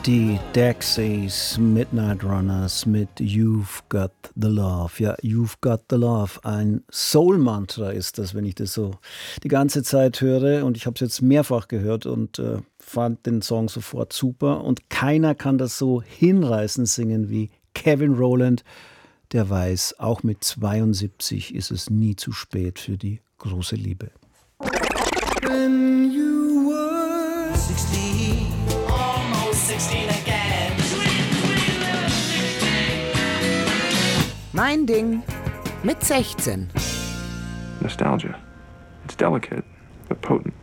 Die Dexys, Midnight Runners mit You've Got the Love. Ja, You've Got the Love. Ein Soul-Mantra ist das, wenn ich das so die ganze Zeit höre. Und ich habe es jetzt mehrfach gehört und fand den Song sofort super. Und keiner kann das so hinreißend singen wie Kevin Rowland. Der weiß, auch mit 72 ist es nie zu spät für die große Liebe. When you were 16, almost 16 again. Mein Ding mit 16. Nostalgia. It's delicate, but potent.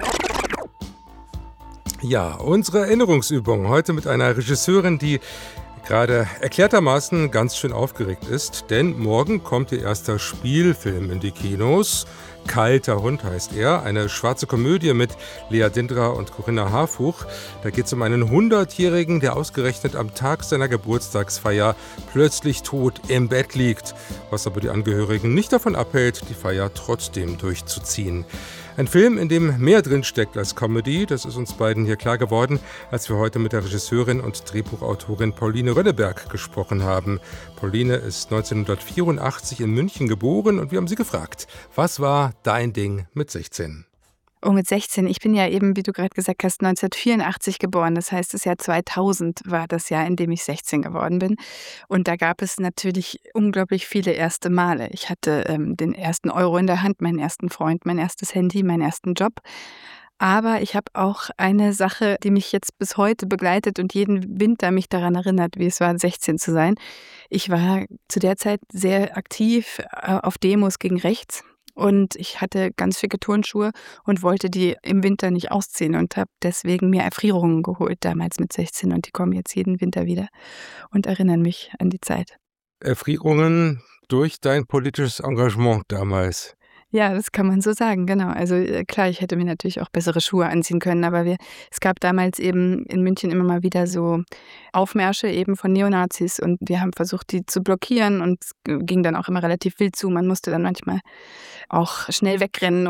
Ja, unsere Erinnerungsübung heute mit einer Regisseurin, die gerade erklärtermaßen ganz schön aufgeregt ist, denn morgen kommt ihr erster Spielfilm in die Kinos. Kalter Hund heißt er, eine schwarze Komödie mit Lea Dindra und Corinna Harfuch. Da geht es um einen 100-Jährigen, der ausgerechnet am Tag seiner Geburtstagsfeier plötzlich tot im Bett liegt, was aber die Angehörigen nicht davon abhält, die Feier trotzdem durchzuziehen. Ein Film, in dem mehr drinsteckt als Comedy, das ist uns beiden hier klar geworden, als wir heute mit der Regisseurin und Drehbuchautorin Pauline Rönneberg gesprochen haben. Pauline ist 1984 in München geboren und wir haben sie gefragt, was war dein Ding mit 16? Oh, mit 16. Ich bin ja eben, wie du gerade gesagt hast, 1984 geboren. Das heißt, das Jahr 2000 war das Jahr, in dem ich 16 geworden bin. Und da gab es natürlich unglaublich viele erste Male. Ich hatte den ersten Euro in der Hand, meinen ersten Freund, mein erstes Handy, meinen ersten Job. Aber ich habe auch eine Sache, die mich jetzt bis heute begleitet und jeden Winter mich daran erinnert, wie es war, 16 zu sein. Ich war zu der Zeit sehr aktiv auf Demos gegen rechts. Und ich hatte ganz schicke Turnschuhe und wollte die im Winter nicht ausziehen und habe deswegen mir Erfrierungen geholt, damals mit 16. Und die kommen jetzt jeden Winter wieder und erinnern mich an die Zeit. Erfrierungen durch dein politisches Engagement damals? Ja, das kann man so sagen, genau. Also klar, ich hätte mir natürlich auch bessere Schuhe anziehen können, aber es gab damals eben in München immer mal wieder so Aufmärsche eben von Neonazis und wir haben versucht, die zu blockieren und es ging dann auch immer relativ wild zu. Man musste dann manchmal auch schnell wegrennen.